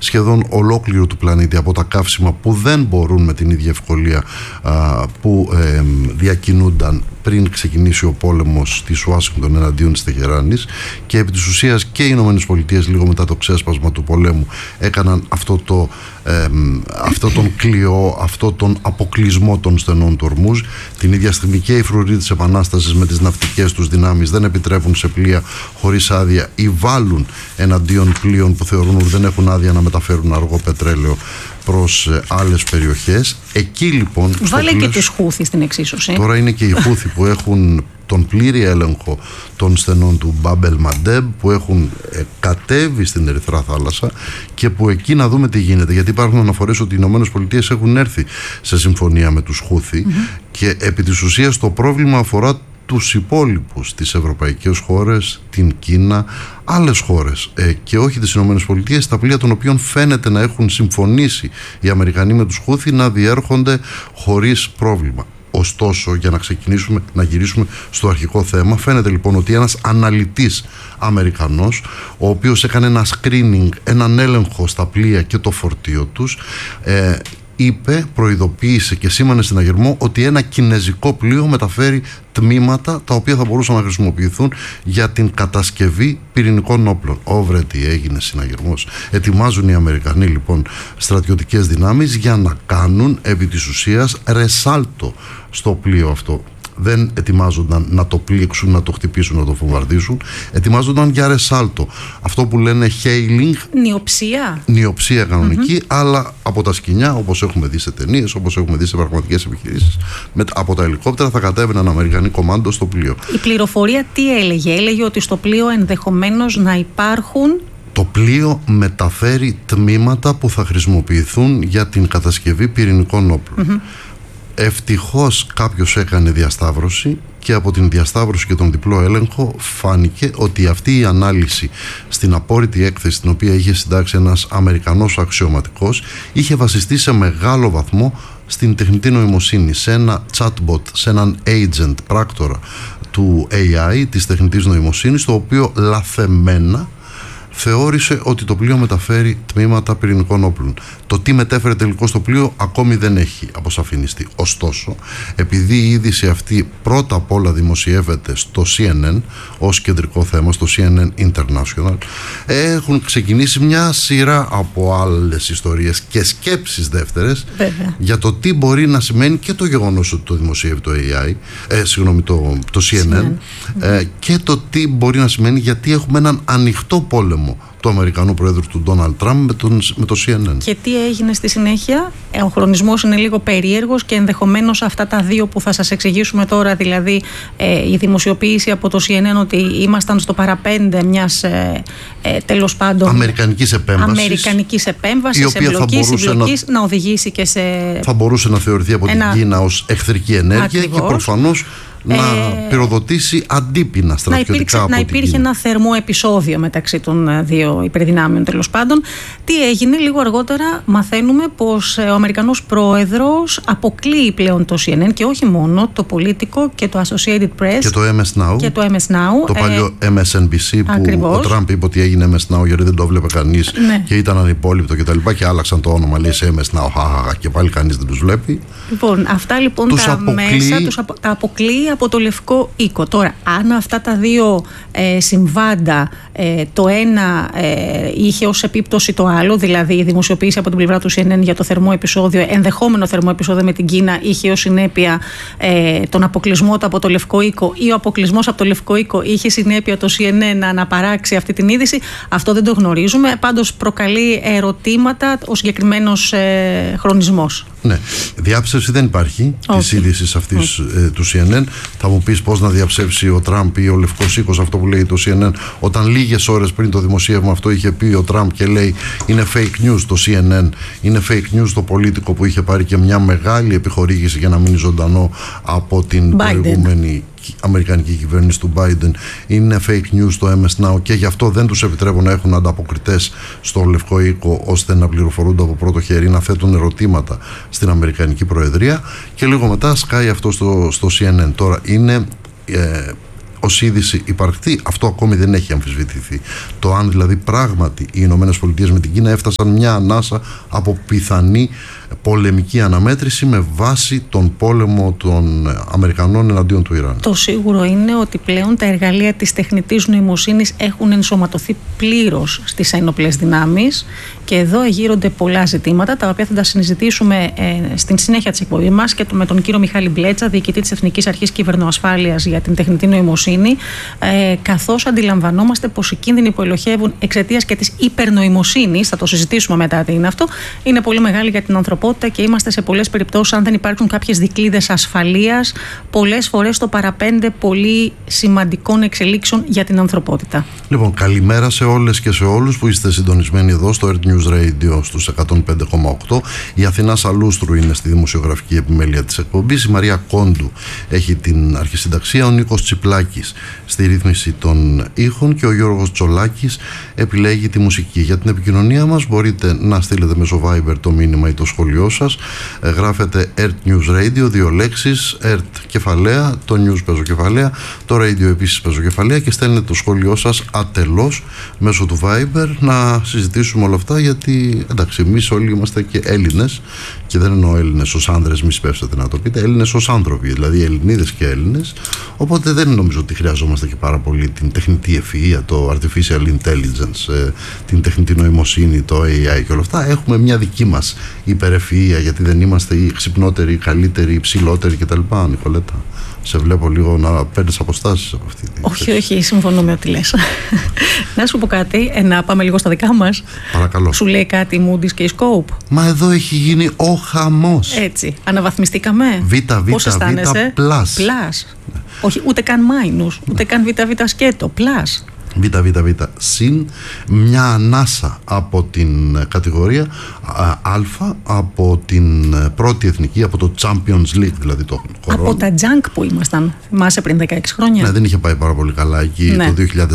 σχεδόν ολόκληρου του πλανήτη από τα καύσιμα που δεν μπορούν με την ίδια ευκολία που διακινούνταν πριν ξεκινήσει ο πόλεμος της Ουάσιγκτον εναντίον της Τεχεράνης, και επί της ουσίας και οι Ηνωμένες Πολιτείες λίγο μετά το ξέσπασμα του πολέμου έκαναν αυτό τον κλειό, αυτό τον αποκλεισμό των στενών του Ορμούζ. Την ίδια στιγμή και οι φρουροί της Επανάστασης με τις ναυτικές τους δυνάμεις δεν επιτρέπουν σε πλοία χωρίς άδεια ή βάλουν εναντίον πλοίων που θεωρούν ότι δεν έχουν άδεια να μεταφέρουν αργό πετρέλαιο προς άλλες περιοχές. Εκεί λοιπόν... Βάλε και τις Χούθη στην εξίσωση. Τώρα είναι και οι Χούθη που έχουν τον πλήρη έλεγχο των στενών του Μπάμπελ Μαντέμ, που έχουν κατέβει στην Ερυθρά Θάλασσα και που εκεί να δούμε τι γίνεται, γιατί υπάρχουν αναφορές ότι οι Ηνωμένες Πολιτείες έχουν έρθει σε συμφωνία με τους Χούθη και επί της ουσίας το πρόβλημα αφορά τους υπόλοιπους, τις ευρωπαϊκές χώρες, την Κίνα, άλλες χώρες και όχι τις Ηνωμένες Πολιτείες, τα πλοία των οποίων φαίνεται να έχουν συμφωνήσει οι Αμερικανοί με τους Χούθη να διέρχονται χωρίς πρόβλημα. Ωστόσο, για να ξεκινήσουμε, να γυρίσουμε στο αρχικό θέμα, φαίνεται λοιπόν ότι ένας αναλυτής Αμερικανός, ο οποίος έκανε ένα screening, έναν έλεγχο στα πλοία και το φορτίο τους, προειδοποίησε και σήμανε στην αγερμό ότι ένα κινεζικό πλοίο μεταφέρει τμήματα τα οποία θα μπορούσαν να χρησιμοποιηθούν για την κατασκευή πυρηνικών όπλων. Τι έγινε συναγερμός. Ετοιμάζουν οι Αμερικανοί λοιπόν στρατιωτικές δυνάμεις για να κάνουν επί της ουσίας ρεσάλτο στο πλοίο αυτό. Δεν ετοιμάζονταν να το πλήξουν, να το χτυπήσουν, να το βομβαρδίσουν. Ετοιμάζονταν για ρεσάλτο. Αυτό που λένε hailing. Νιοψία κανονική, αλλά από τα σκοινιά, όπως έχουμε δει σε ταινίες, όπως έχουμε δει σε πραγματικές επιχειρήσεις, από τα ελικόπτερα θα κατέβαιναν Αμερικανοί κομμάντο στο πλοίο. Η πληροφορία τι έλεγε? Έλεγε ότι στο πλοίο ενδεχομένως να υπάρχουν... Το πλοίο μεταφέρει τμήματα που θα χρησιμοποιηθούν για την κατασκευή πυρηνικών όπλων. Ευτυχώς κάποιος έκανε διασταύρωση και από την διασταύρωση και τον διπλό έλεγχο φάνηκε ότι αυτή η ανάλυση στην απόρριτη έκθεση την οποία είχε συντάξει ένας Αμερικανός αξιωματικός είχε βασιστεί σε μεγάλο βαθμό στην τεχνητή νοημοσύνη, σε ένα chatbot, σε έναν agent πράκτορα του AI, της τεχνητής νοημοσύνης, το οποίο λαθεμένα θεώρησε ότι το πλοίο μεταφέρει τμήματα πυρηνικών όπλων. Το τι μετέφερε τελικώς στο πλοίο ακόμη δεν έχει αποσαφινιστεί. Ωστόσο, επειδή η είδηση αυτή πρώτα απ' όλα δημοσιεύεται στο CNN ως κεντρικό θέμα, στο CNN International, έχουν ξεκινήσει μια σειρά από άλλες ιστορίες και σκέψεις δεύτερες για το τι μπορεί να σημαίνει και το γεγονός ότι το δημοσιεύει το AI, το CNN, και το τι μπορεί να σημαίνει γιατί έχουμε έναν ανοιχτό πόλεμο του Αμερικανού Προέδρου του Ντόναλντ Τραμπ με το CNN. Και τι έγινε στη συνέχεια? Ο χρονισμός είναι λίγο περίεργος και ενδεχομένως αυτά τα δύο που θα σας εξηγήσουμε τώρα, δηλαδή η δημοσιοποίηση από το CNN ότι ήμασταν στο παραπέντε μιας τέλος πάντων αμερικανικής επέμβασης, εμπλοκής, να οδηγήσει και σε... Θα μπορούσε να θεωρηθεί από την Κίνα ως εχθρική ενέργεια. Ακριβώς. Και προφανώς να πυροδοτήσει αντίπεινα στρατιωτικά από να υπήρχε ένα θερμό επεισόδιο μεταξύ των δύο υπερδυνάμεων τέλος πάντων. Τι έγινε? Λίγο αργότερα μαθαίνουμε πως ο Αμερικανός πρόεδρος αποκλείει πλέον το CNN και όχι μόνο, το Politico και το Associated Press και το MS Now, το παλιό MSNBC που ακριβώς. Ο Τραμπ είπε ότι έγινε MS Now γιατί δεν το βλέπει κανείς και ήταν ανυπόλοιπτο και τα λοιπά και άλλαξαν το όνομα, λέει σε MS Now και πάλι κανείς δεν τους βλέπει. Λοιπόν, αυτά λοιπόν τα αποκλείει από το Λευκό Οίκο. Τώρα, αν αυτά τα δύο συμβάντα, το ένα είχε ως επίπτωση το άλλο, δηλαδή η δημοσιοποίηση από την πλευρά του CNN για το θερμό επεισόδιο, ενδεχόμενο θερμό επεισόδιο με την Κίνα, είχε ως συνέπεια τον αποκλεισμό του από το Λευκό Οίκο, ή ο αποκλεισμός από το Λευκό Οίκο είχε συνέπεια το CNN να αναπαράξει αυτή την είδηση, αυτό δεν το γνωρίζουμε. Πάντως προκαλεί ερωτήματα ο συγκεκριμένος χρονισμός. Ναι, διάψευση δεν υπάρχει της είδησης αυτής του CNN. Θα μου πεις πώς να διαψεύσει ο Τραμπ ή ο Λευκός Οίκος αυτό που λέει το CNN, όταν λίγες ώρες πριν το δημοσίευμα αυτό είχε πει ο Τραμπ και λέει είναι fake news το CNN, είναι fake news το Politico που είχε πάρει και μια μεγάλη επιχορήγηση για να μείνει ζωντανό από την προηγούμενη αμερικανική κυβέρνηση του Biden, είναι fake news το MS Now και γι' αυτό δεν τους επιτρέπουν να έχουν ανταποκριτές στο Λευκό Οίκο ώστε να πληροφορούνται από πρώτο χέρι, να θέτουν ερωτήματα στην Αμερικανική Προεδρία και λίγο μετά σκάει αυτό στο CNN. Τώρα είναι ο ως είδηση υπαρκτή, αυτό ακόμη δεν έχει αμφισβητηθεί. Το αν δηλαδή πράγματι οι Ηνωμένες Πολιτείες με την Κίνα έφτασαν μια ανάσα από πιθανή πολεμική αναμέτρηση με βάση τον πόλεμο των Αμερικανών εναντίον του Ιράν. Το σίγουρο είναι ότι πλέον τα εργαλεία της τεχνητής νοημοσύνης έχουν ενσωματωθεί πλήρως στις ένοπλες δυνάμεις και εδώ γύρονται πολλά ζητήματα τα οποία θα τα συζητήσουμε στην συνέχεια της εκπομπής μας και με τον κύριο Μιχάλη Μπλέτσα, διοικητή της Εθνικής Αρχής Κυβερνοασφάλειας για την τεχνητή νοημοσύνη, καθώς αντιλαμβανόμαστε πως οι κίνδυνοι που ελοχεύουν εξαιτίας και της υπερνοημοσύνης, θα το συζητήσουμε μετά τι είναι αυτό, είναι πολύ μεγάλη για την ανθρωπότητα και είμαστε σε πολλές περιπτώσεις, αν δεν υπάρχουν κάποιες δικλείδες ασφαλείας, πολλές φορές στο παραπέντε πολύ σημαντικών εξελίξεων για την ανθρωπότητα. Λοιπόν, καλημέρα σε όλες και σε όλους που είστε συντονισμένοι εδώ στο Earth News Radio στους 105,8. Η Αθηνά Σαλούστρου είναι στη δημοσιογραφική επιμέλεια της εκπομπής. Η Μαρία Κόντου έχει την αρχισυνταξία, ο Νίκος Τσιπλάκης στη ρύθμιση των ήχων και ο Γιώργος Τσολάκης επιλέγει τη μουσική. Για την επικοινωνία μας μπορείτε να στείλετε μέσω Viber το μήνυμα ή το σχόλιο σας. Γράφετε Earth News Radio, 2 λέξεις, Earth κεφαλαία, το News παίζω κεφαλαία, το Radio επίσης παίζω κεφαλαία και στέλνετε το σχόλιο σας ατελώς μέσω του Viber να συζητήσουμε όλα αυτά, γιατί εντάξει, εμείς όλοι είμαστε και Έλληνες και δεν εννοώ Έλληνες ως άνδρες, μη σπεύσετε να το πείτε, Έλληνες ως άνθρωποι, δηλαδή Ελληνίδες και Έλληνες, οπότε δεν νομίζω ότι χρειαζόμαστε και πάρα πολύ την τεχνητή ευφυΐα, το artificial intelligence, την τεχνητή νοημοσύνη, το AI και όλα αυτά. Έχουμε μια δική μας υπερευφυΐα, γιατί δεν είμαστε οι ξυπνότεροι, οι καλύτεροι, οι ψηλότεροι κτλ. Νικολέτα, σε βλέπω λίγο να παίρνεις αποστάσεις από αυτή τη Όχι, συμφωνώ με ό,τι λες. Να σου πω κάτι, να πάμε λίγο στα δικά μας. Παρακαλώ. Σου λέει κάτι η Moody's και η Scope? Μα εδώ έχει γίνει ο χαμός. Έτσι, αναβαθμιστήκαμε. Πώς αισθάνεσαι? Plus. Όχι, ούτε καν minus, ούτε καν β σκέτο, plus. Β, συν μια ανάσα από την κατηγορία Α, από την πρώτη εθνική, από το Champions League δηλαδή το χώρο. Από τα junk που ήμασταν, θυμάσαι, πριν 16 χρόνια. Ναι, δεν είχε πάει πάρα πολύ καλά εκεί, ναι. Το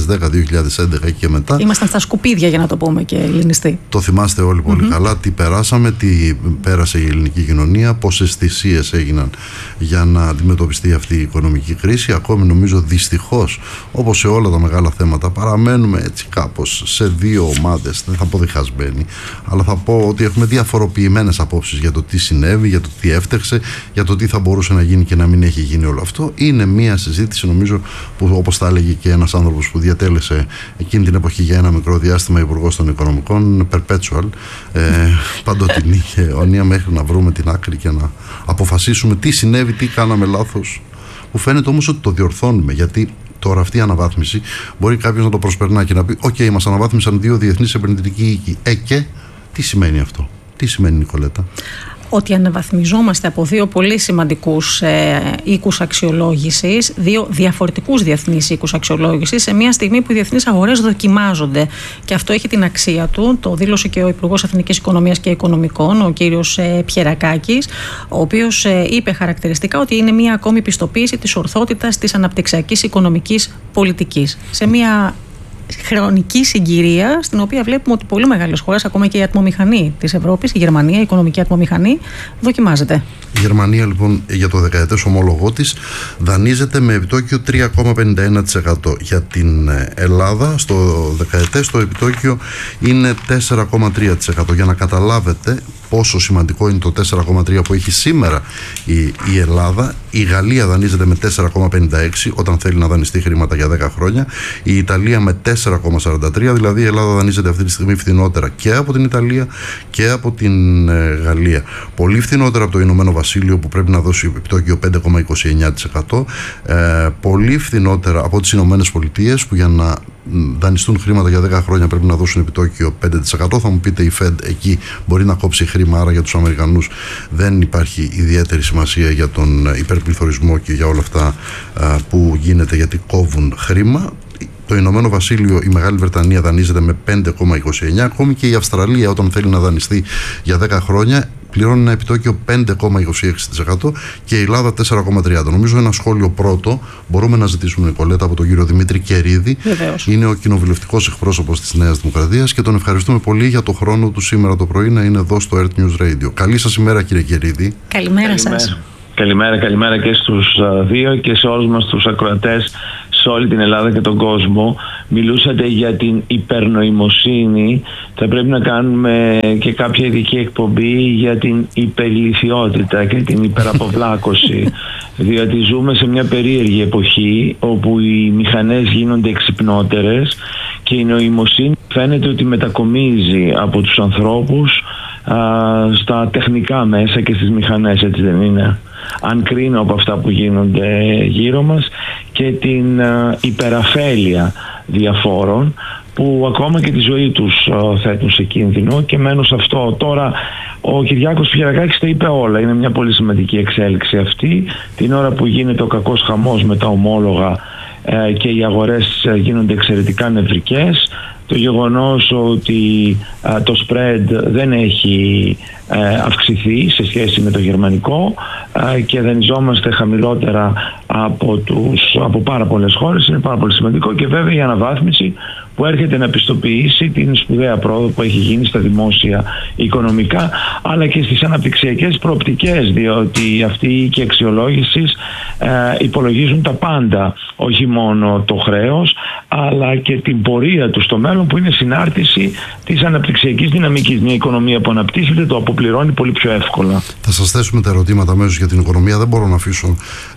2010-2011 και μετά. Ήμασταν στα σκουπίδια, για να το πούμε και ελληνιστή. Το θυμάστε όλοι πολύ καλά, τι περάσαμε, τι πέρασε η ελληνική κοινωνία, πόσες θυσίες έγιναν για να αντιμετωπιστεί αυτή η οικονομική κρίση. Ακόμη νομίζω δυστυχώς, όπως σε όλα τα μεγάλα θέματα, παραμένουμε έτσι κάπως σε δύο ομάδες. Δεν θα πω διχασμένοι, αλλά θα πω ότι έχουμε διαφοροποιημένες απόψεις για το τι συνέβη, για το τι έφταξε, για το τι θα μπορούσε να γίνει και να μην έχει γίνει όλο αυτό. Είναι μια συζήτηση, νομίζω, που όπως τα έλεγε και ένας άνθρωπος που διατέλεσε εκείνη την εποχή για ένα μικρό διάστημα υπουργός των Οικονομικών, perpetual, παντοτινή και αιώνια, μέχρι να βρούμε την άκρη και να αποφασίσουμε τι συνέβη, τι κάναμε λάθος. Μου φαίνεται όμως ότι το διορθώνουμε, γιατί τώρα αυτή η αναβάθμιση μπορεί κάποιος να το προσπερνά και να πει: «Οκ, μας αναβάθμισαν 2 διεθνείς επενδυτικοί οίκοι». Και τι σημαίνει αυτό? Τι σημαίνει, Νικολέτα? Ότι αναβαθμιζόμαστε από 2 πολύ σημαντικούς οίκους αξιολόγησης, 2 διαφορετικούς διεθνείς οίκους αξιολόγησης, σε μια στιγμή που οι διεθνείς αγορές δοκιμάζονται. Και αυτό έχει την αξία του. Το δήλωσε και ο Υπουργός Εθνικής Οικονομίας και Οικονομικών, ο κύριος Πιερακάκης, ο οποίος είπε χαρακτηριστικά ότι είναι μια ακόμη πιστοποίηση της ορθότητας της αναπτυξιακής οικονομικής πολιτικής. Σε μια χρονική συγκυρία στην οποία βλέπουμε ότι πολύ μεγάλες χώρες, ακόμα και η ατμομηχανή της Ευρώπης, η Γερμανία, η οικονομική ατμομηχανή, δοκιμάζεται. Η Γερμανία λοιπόν για το δεκαετές ομόλογό της δανείζεται με επιτόκιο 3,51%. Για την Ελλάδα στο δεκαετές το επιτόκιο είναι 4,3%. Για να καταλάβετε πόσο σημαντικό είναι το 4,3% που έχει σήμερα η Ελλάδα, η Γαλλία δανείζεται με 4,56% όταν θέλει να δανειστεί χρήματα για 10 χρόνια, η Ιταλία με 4,43%, δηλαδή η Ελλάδα δανείζεται αυτή τη στιγμή φθηνότερα και από την Ιταλία και από την Γαλλία. Πολύ φθηνότερα από το Ηνωμένο Βασίλειο που πρέπει να δώσει επιτόκιο 5,29%, πολύ φθηνότερα από τις Ηνωμένες Πολιτείες που για να δανειστούν χρήματα για 10 χρόνια πρέπει να δώσουν επιτόκιο 5%. Θα μου πείτε, η Fed εκεί μπορεί να κόψει χρήμα, άρα για τους Αμερικανούς δεν υπάρχει ιδιαίτερη σημασία για τον υπερπληθωρισμό και για όλα αυτά που γίνεται, γιατί κόβουν χρήμα. Το Ηνωμένο Βασίλειο, η Μεγάλη Βρετανία δανείζεται με 5,29%, ακόμη και η Αυστραλία όταν θέλει να δανειστεί για 10 χρόνια πληρώνει ένα επιτόκιο 5,26% και η Ελλάδα 4,30%. Νομίζω ένα σχόλιο πρώτο μπορούμε να ζητήσουμε, Νικολέτα, από τον κύριο Δημήτρη Κερίδη. Βεβαίως. Είναι ο κοινοβουλευτικός εκπρόσωπος της Νέας Δημοκρατίας και τον ευχαριστούμε πολύ για το χρόνο του σήμερα το πρωί να είναι εδώ στο Earth News Radio. Καλή σας ημέρα, κύριε Κερίδη. Καλημέρα σας. Καλημέρα και στους δύο και σε όλους μας τους ακροατές σε όλη την Ελλάδα και τον κόσμο. Μιλούσατε για την υπερνοημοσύνη. Θα πρέπει να κάνουμε και κάποια ειδική εκπομπή για την υπερηλιθιότητα και την υπεραποβλάκωση. Διότι ζούμε σε μια περίεργη εποχή όπου οι μηχανές γίνονται εξυπνότερες και η νοημοσύνη φαίνεται ότι μετακομίζει από τους ανθρώπους στα τεχνικά μέσα και στις μηχανές, έτσι δεν είναι? Αν κρίνω από αυτά που γίνονται γύρω μας και την υπεραφέλεια διαφόρων που ακόμα και τη ζωή τους θέτουν σε κίνδυνο και μένω σε αυτό. Τώρα ο Κυριάκος Πιερακάκης τα είπε όλα. Είναι μια πολύ σημαντική εξέλιξη αυτή. Την ώρα που γίνεται ο κακός χαμός με τα ομόλογα και οι αγορές γίνονται εξαιρετικά νευρικές, το γεγονός ότι το spread δεν έχει αυξηθεί σε σχέση με το γερμανικό και δανειζόμαστε χαμηλότερα από πάρα πολλές χώρες είναι πάρα πολύ σημαντικό, και βέβαια η αναβάθμιση που έρχεται να πιστοποιήσει την σπουδαία πρόοδο που έχει γίνει στα δημόσια οικονομικά αλλά και στις αναπτυξιακές προοπτικές, διότι αυτοί οι οίκοι αξιολόγησης υπολογίζουν τα πάντα, όχι μόνο το χρέος αλλά και την πορεία του στο μέλλον, που είναι συνάρτηση της αναπτυξιακής δυναμικής. Μια οικονομία που αναπτύσσεται το αποπληρώνει πολύ πιο εύκολα. Θα σας θέσουμε τα ερωτήματα αμέσως για την οικονομία. Δεν μπορώ να αφήσω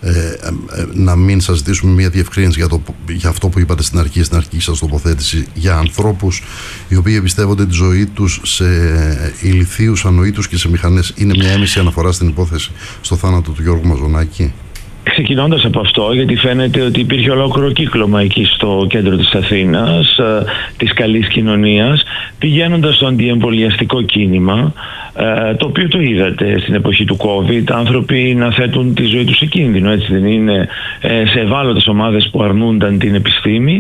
να μην σας ζητήσουμε μια διευκρίνηση για αυτό που είπατε στην αρχική σας τοποθέτηση, για ανθρώπους οι οποίοι εμπιστεύονται τη ζωή τους σε ηλιθίους, ανοήτους και σε μηχανές. Είναι μια έμεση αναφορά στην υπόθεση στο θάνατο του Γιώργου Μαζονάκη? Ξεκινώντας από αυτό, γιατί φαίνεται ότι υπήρχε ολόκληρο κύκλωμα εκεί στο κέντρο της Αθήνας, της καλής κοινωνίας, πηγαίνοντας στο αντιεμβολιαστικό κίνημα, το οποίο το είδατε στην εποχή του COVID, άνθρωποι να θέτουν τη ζωή τους σε κίνδυνο, έτσι δεν είναι, σε ευάλωτες ομάδες που αρνούνταν την επιστήμη,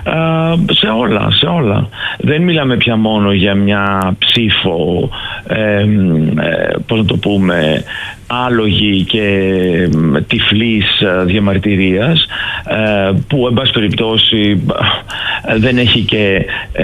σε όλα. Δεν μιλάμε πια μόνο για μια ψήφο, πώς να το πούμε, άλογη και τυφλής διαμαρτυρίας, που εν πάση περιπτώσει δεν έχει και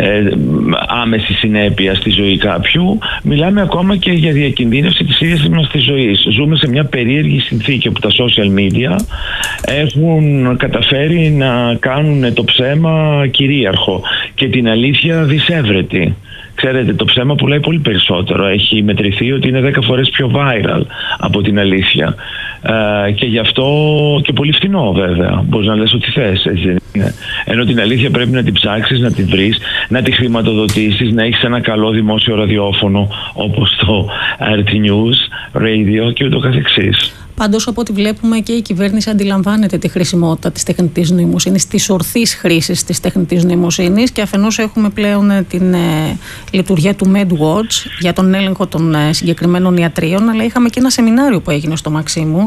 άμεση συνέπεια στη ζωή κάποιου. Μιλάμε ακόμα και για διακινδύνευση της ίδιας μας της ζωής. Ζούμε σε μια περίεργη συνθήκη όπου τα social media έχουν καταφέρει να κάνουν το ψέμα κυρίαρχο και την αλήθεια δυσέβρετη. Ξέρετε, το ψέμα πουλάει πολύ περισσότερο. Έχει μετρηθεί ότι είναι 10 φορές πιο viral από την αλήθεια. Και γι' αυτό και πολύ φθηνό, βέβαια. Μπορείς να λες ό,τι θες, έτσι δεν είναι? Ενώ την αλήθεια πρέπει να την ψάξεις, να την βρεις, να τη χρηματοδοτήσεις, να έχεις ένα καλό δημόσιο ραδιόφωνο όπως το RT News, Radio και ούτω καθεξής. Πάντως, από ό,τι βλέπουμε, και η κυβέρνηση αντιλαμβάνεται τη χρησιμότητα της τεχνητής νοημοσύνης, της ορθής χρήσης της τεχνητής νοημοσύνης, και αφενός έχουμε πλέον την λειτουργία του MedWatch για τον έλεγχο των συγκεκριμένων ιατρίων, αλλά είχαμε και ένα σεμινάριο που έγινε στο Μαξίμου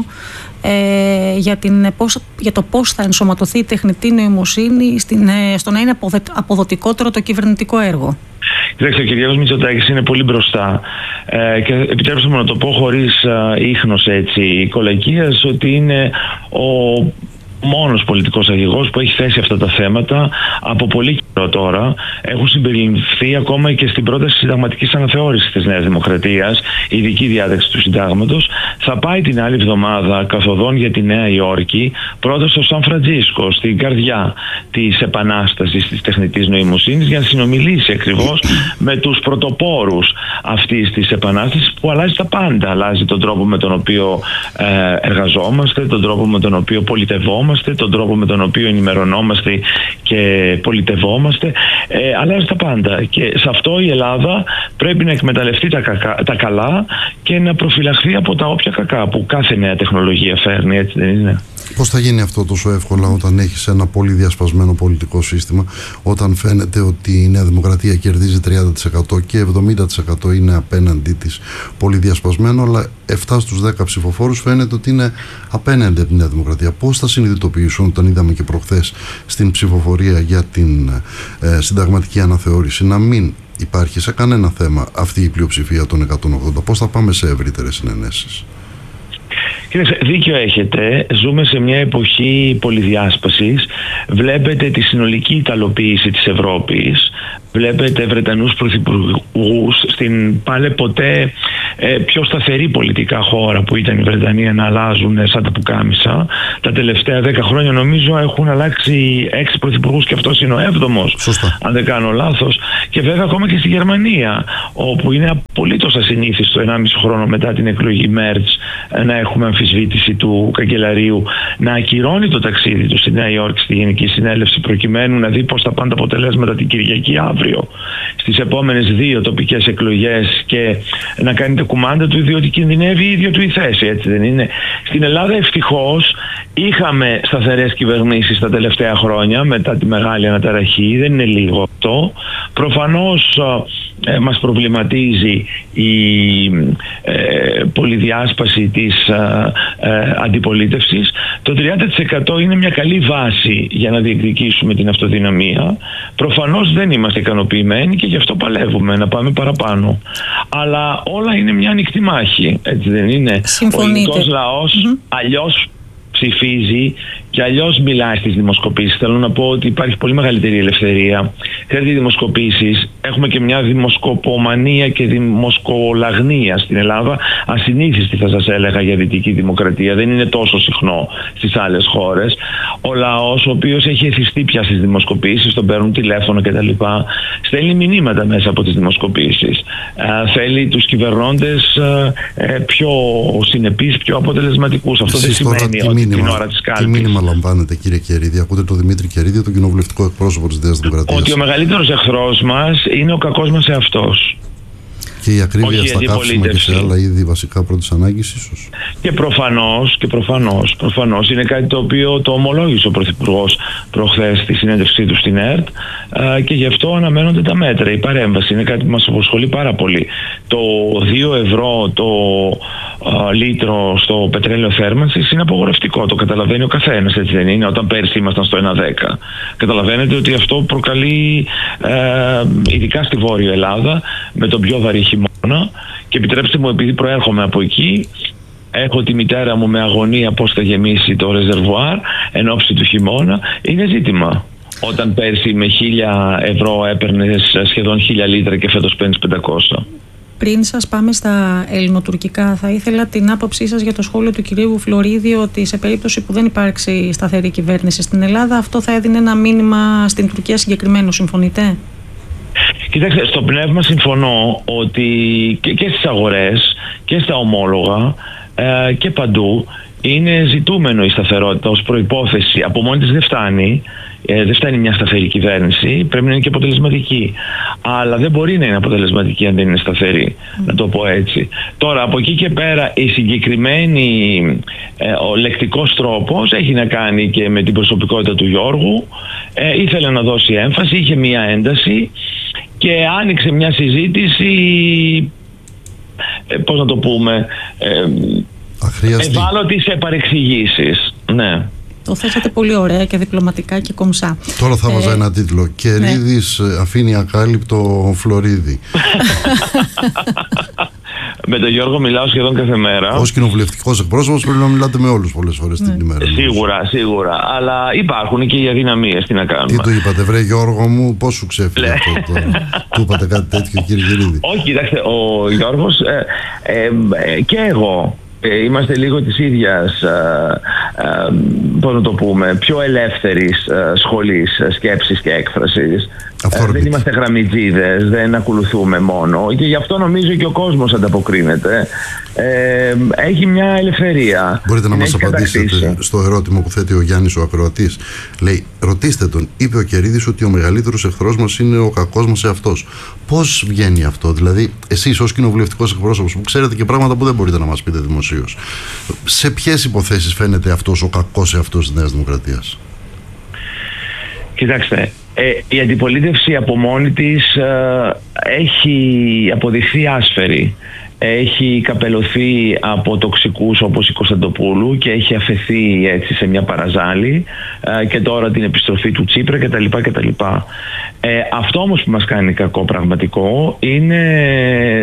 για το πώς θα ενσωματωθεί η τεχνητή νοημοσύνη στο να είναι αποδοτικότερο το κυβερνητικό έργο. Κοιτάξτε, ο Κυριάκος Μητσοτάκης είναι πολύ μπροστά και επιτρέψτε μου να το πω χωρίς ίχνος κολακίας, ότι είναι ο μόνος πολιτικός αρχηγός που έχει θέσει αυτά τα θέματα από πολύ καιρό τώρα. Έχουν συμπεριληφθεί ακόμα και στην πρόταση συνταγματικής αναθεώρησης της Νέας Δημοκρατίας, η ειδική διάταξη του συντάγματος. Θα πάει την άλλη εβδομάδα καθοδόν για τη Νέα Υόρκη, πρώτα στο Σαν Φραντζίσκο, στην καρδιά της επανάστασης της τεχνητής νοημοσύνης, για να συνομιλήσει ακριβώς με τους πρωτοπόρους αυτής της επανάστασης, που αλλάζει τα πάντα. Αλλάζει τον τρόπο με τον οποίο εργαζόμαστε, τον τρόπο με τον οποίο πολιτευόμαστε, τον τρόπο με τον οποίο ενημερωνόμαστε και πολιτευόμαστε. Αλλάζει τα πάντα, και σε αυτό η Ελλάδα πρέπει να εκμεταλλευτεί τα καλά και να προφυλαχθεί από τα όποια κακά που κάθε νέα τεχνολογία φέρνει, έτσι δεν είναι? Πώς θα γίνει αυτό τόσο εύκολα όταν έχεις ένα πολύ διασπασμένο πολιτικό σύστημα, όταν φαίνεται ότι η Νέα Δημοκρατία κερδίζει 30% και 70% είναι απέναντί της, πολύ διασπασμένο, αλλά 7 στους 10 ψηφοφόρους φαίνεται ότι είναι απέναντι από τη Νέα Δημοκρατία? Πώς θα συνειδητοποιήσουν, όταν είδαμε και προχθές στην ψηφοφορία για την συνταγματική αναθεώρηση, να μην υπάρχει σε κανένα θέμα αυτή η πλειοψηφία των 180? Πώς θα πάμε σε ευρύτερες συνενέσεις? Κύριε, δίκιο έχετε. Ζούμε σε μια εποχή πολυδιάσπασης. Βλέπετε τη συνολική ιταλοποίηση της Ευρώπης. Βλέπετε Βρετανούς πρωθυπουργούς στην πάλι ποτέ πιο σταθερή πολιτικά χώρα που ήταν η Βρετανία να αλλάζουν σαν τα πουκάμισα. Τα τελευταία 10 χρόνια νομίζω έχουν αλλάξει 6 πρωθυπουργούς και αυτός είναι ο 7ος. Σωστά. Αν δεν κάνω λάθος. Και βέβαια ακόμα και στη Γερμανία, όπου είναι απολύτως ασυνήθιστο 1,5 χρόνο μετά την εκλογή Μέρτς να έχουμε αμφισβήτηση του καγκελαρίου να ακυρώνει το ταξίδι του στη Νέα Υόρκη στη Γενική Συνέλευση προκειμένου να δει πώς θα πάνε τα αποτελέσματα την Κυριακή αύριο στις επόμενες 2 τοπικές εκλογές και να κάνει τα κουμάντα του, διότι κινδυνεύει η ίδια του η θέση, έτσι δεν είναι? Στην Ελλάδα ευτυχώς είχαμε σταθερές κυβερνήσεις τα τελευταία χρόνια μετά τη μεγάλη αναταραχή, δεν είναι λίγο αυτό. Προφανώς μας προβληματίζει η πολυδιάσπαση της αντιπολίτευσης. Το 30% είναι μια καλή βάση για να διεκδικήσουμε την αυτοδυναμία. Προφανώς δεν είμαστε ικανοποιημένοι και γι' αυτό παλεύουμε να πάμε παραπάνω. Αλλά όλα είναι μια ανοιχτή μάχη, έτσι δεν είναι? Συμφωνείτε? Ο ελληνικός λαός αλλιώς ψηφίζει και αλλιώς μιλάει στις δημοσκοπήσεις. Θέλω να πω ότι υπάρχει πολύ μεγαλύτερη ελευθερία. Ξέρετε, οι δημοσκοπήσεις, έχουμε και μια δημοσκοπομανία και δημοσκολαγνία στην Ελλάδα, ασυνήθιστη θα σας έλεγα για δυτική δημοκρατία. Δεν είναι τόσο συχνό στις άλλες χώρες. Ο λαός, ο οποίος έχει εθιστεί πια στις δημοσκοπήσεις, τον παίρνουν τηλέφωνο κτλ., στέλνει μηνύματα μέσα από τις δημοσκοπήσεις. Θέλει τους κυβερνώντες πιο συνεπείς, πιο αποτελεσματικούς. Αυτό δεν σημαίνει ότι την ώρα της κάλπης. Τι μήνυμα λαμβάνετε, κύριε Κερίδη? Ακούτε τον Δημήτρη Κερίδη, τον κοινοβουλευτικό εκπρόσωπο της Νέας Δημοκρατίας. Ότι ο μεγαλύτερος εχθρός μας είναι ο κακός μας εαυτός. Και η ακρίβεια στα καύσιμα και σε άλλα είδη βασικά πρώτης ανάγκης ίσως. Και προφανώς είναι κάτι το οποίο το ομολόγησε ο Πρωθυπουργός προχθές στη συνέντευξή του στην ΕΡΤ και γι' αυτό αναμένονται τα μέτρα. Η παρέμβαση είναι κάτι που μας απασχολεί πάρα πολύ. Το 2 ευρώ το λίτρο στο πετρέλαιο θέρμανσης είναι απογορευτικό. Το καταλαβαίνει ο καθένας, έτσι δεν είναι? Όταν πέρσι ήμασταν στο 1,10. Καταλαβαίνετε ότι αυτό προκαλεί ειδικά στη Βόρεια Ελλάδα με τον πιο βαρύ χειμώνα. Και επιτρέψτε μου, επειδή προέρχομαι από εκεί, έχω τη μητέρα μου με αγωνία πώς θα γεμίσει το ρεζερβουάρ εν ώψη του χειμώνα. Είναι ζήτημα. Όταν πέρσι με 1.000 ευρώ έπαιρνες σχεδόν 1.000 λίτρα και φέτος παίρνεις 500. Πριν σας πάμε στα ελληνοτουρκικά, θα ήθελα την άποψή σας για το σχόλιο του κυρίου Φλωρίδη ότι σε περίπτωση που δεν υπάρξει σταθερή κυβέρνηση στην Ελλάδα, αυτό θα έδινε ένα μήνυμα στην Τουρκία συγκεκριμένο. Συμφωνείτε? Κοιτάξτε, στο πνεύμα συμφωνώ ότι και στις αγορές και στα ομόλογα και παντού είναι ζητούμενο η σταθερότητα ως προϋπόθεση. Από μόνη της δεν φτάνει. Δεν φτάνει μια σταθερή κυβέρνηση, πρέπει να είναι και αποτελεσματική. Αλλά δεν μπορεί να είναι αποτελεσματική αν δεν είναι σταθερή, να το πω έτσι. Τώρα, από εκεί και πέρα, η συγκεκριμένη, ο λεκτικός τρόπος έχει να κάνει και με την προσωπικότητα του Γιώργου. Ήθελε να δώσει έμφαση, είχε μια ένταση και άνοιξε μια συζήτηση, πώς να το πούμε, ευάλωτη σε παρεξηγήσεις. Ναι. Το θέσατε πολύ ωραία και διπλωματικά και κομψά. Τώρα θα βάζα ένα τίτλο. Κερίδης αφήνει ακάλυπτο Φλωρίδη. Με τον Γιώργο μιλάω σχεδόν κάθε μέρα. Ως κοινοβουλευτικός εκπρόσωπος πρέπει να μιλάτε με όλους πολλές φορές την ημέρα. Σίγουρα. Αλλά υπάρχουν και οι αδυναμίες. Τι να κάνουμε. Τι του είπατε, βρε Γιώργο μου, πώς σου ξέφυγε αυτό τώρα? Του είπατε κάτι τέτοιο, κύριε Κερίδη? Όχι, κοιτάξτε, ο Γιώργος και εγώ είμαστε λίγο της ίδιας, πώς να το πούμε, πιο ελεύθερης σχολής σκέψης και έκφρασης. Δεν είμαστε γραμμιτζίδες, δεν ακολουθούμε μόνο και γι' αυτό νομίζω και ο κόσμος ανταποκρίνεται. Έχει μια ελευθερία. Μπορείτε να μας απαντήσετε στο ερώτημα που θέτει ο Γιάννης ο ακροατής? Λέει, ρωτήστε τον, είπε ο Κερίδης ότι ο μεγαλύτερος εχθρός μας είναι ο κακός μας εαυτός. Πώς βγαίνει αυτό? Δηλαδή, εσείς ως κοινοβουλευτικός εκπρόσωπος που ξέρετε και πράγματα που δεν μπορείτε να μας πείτε δημοσίως, σε ποιες υποθέσεις φαίνεται αυτός ο κακός εαυτός της Νέας Δημοκρατίας? Κοιτάξτε, η αντιπολίτευση από μόνη της έχει αποδειχθεί άσφαιρη. Έχει καπελωθεί από τοξικούς όπως η Κωνσταντοπούλου και έχει αφαιθεί έτσι σε μια παραζάλη και τώρα την επιστροφή του Τσίπρα κτλ. Αυτό όμως που μας κάνει κακό πραγματικό είναι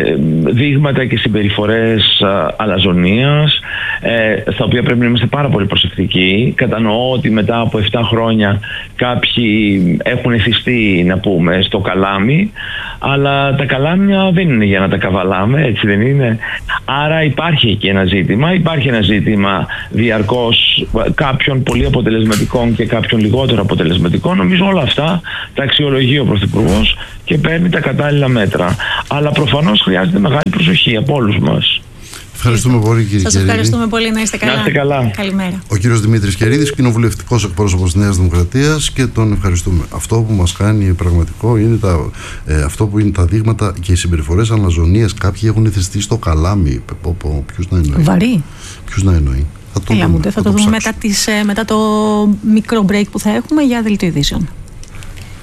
δείγματα και συμπεριφορές αλαζονίας, στα οποία πρέπει να είμαστε πάρα πολύ προσεκτικοί. Κατανοώ ότι μετά από 7 χρόνια κάποιοι έχουν εθιστεί, να πούμε, στο καλάμι, αλλά τα καλάμια δεν είναι για να τα καβαλάμε, έτσι δεν είναι? Άρα υπάρχει εκεί ένα ζήτημα. Υπάρχει ένα ζήτημα διαρκώς κάποιων πολύ αποτελεσματικών και κάποιων λιγότερο αποτελεσματικών. Νομίζω όλα αυτά τα αξιολογεί ο Πρωθυπουργός και παίρνει τα κατάλληλα μέτρα. Αλλά προφανώς χρειάζεται μεγάλη προσοχή από όλους μας. Ευχαριστούμε πολύ, κύριε Κερίδη. Σας ευχαριστούμε πολύ. Να είστε καλά. Να είστε καλά. Καλημέρα. Ο κύριος Δημήτρης Κερίδης, κοινοβουλευτικός εκπρόσωπος της Νέας Δημοκρατίας, και τον ευχαριστούμε. Αυτό που μας κάνει πραγματικό είναι αυτό που είναι τα δείγματα και οι συμπεριφορές αλαζονίας. Κάποιοι έχουν εθιστεί στο καλάμι. Ποιος να εννοεί? Βαρύ. Ποιος να εννοεί? Θα το δούμε μετά το μικρό break που θα έχουμε για δελτίο ειδήσεων.